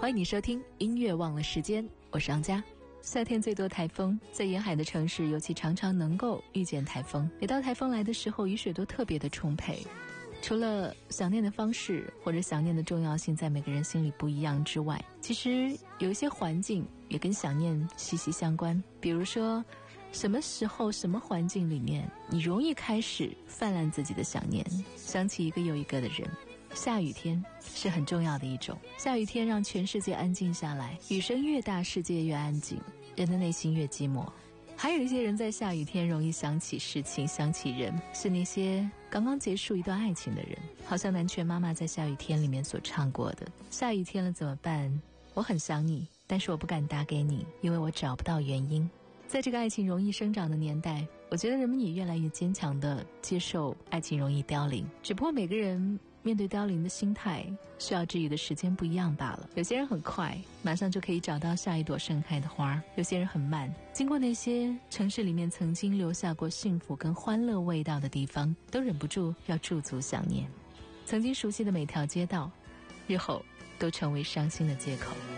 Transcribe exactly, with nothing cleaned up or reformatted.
欢迎你收听音乐忘了时间，我是昂佳。夏天最多台风，在沿海的城市尤其常常能够遇见台风。每到台风来的时候，雨水都特别的充沛。除了想念的方式或者想念的重要性在每个人心里不一样之外，其实有一些环境也跟想念息息相关。比如说什么时候什么环境里面你容易开始泛滥自己的想念，想起一个又一个的人。下雨天是很重要的一种，下雨天让全世界安静下来，雨声越大世界越安静，人的内心越寂寞。还有一些人在下雨天容易想起事情想起人，是那些刚刚结束一段爱情的人，好像南拳妈妈在下雨天里面所唱过的，下雨天了怎么办，我很想你，但是我不敢打给你，因为我找不到原因。在这个爱情容易生长的年代，我觉得人们也越来越坚强地接受爱情容易凋零，只不过每个人面对凋零的心态需要治愈的时间不一样罢了。有些人很快马上就可以找到下一朵盛开的花，有些人很慢，经过那些城市里面曾经留下过幸福跟欢乐味道的地方，都忍不住要驻足想念。曾经熟悉的每条街道，日后都成为伤心的借口。